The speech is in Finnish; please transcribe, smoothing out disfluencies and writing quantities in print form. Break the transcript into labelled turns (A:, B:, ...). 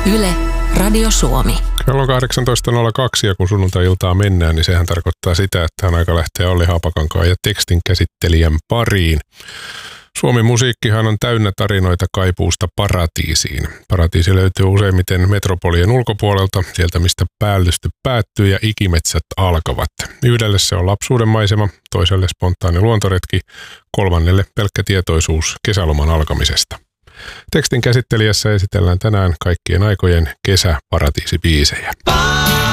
A: Yle, Radio Suomi.
B: Kello on 18.02 ja kun sunnuntai-iltaa mennään, niin sehän tarkoittaa sitä, että on aika lähteä Olli Haapakankaan ja tekstin käsittelijän pariin. Suomen musiikkihan on täynnä tarinoita kaipuusta paratiisiin. Paratiisi löytyy useimmiten metropolien ulkopuolelta, sieltä mistä päällysty päättyy ja ikimetsät alkavat. Yhdelle se on lapsuuden maisema, toiselle spontaani luontoretki, kolmannelle pelkkä tietoisuus kesäloman alkamisesta. Tekstin käsittelijässä esitellään tänään kaikkien aikojen kesäparatiisibiisejä.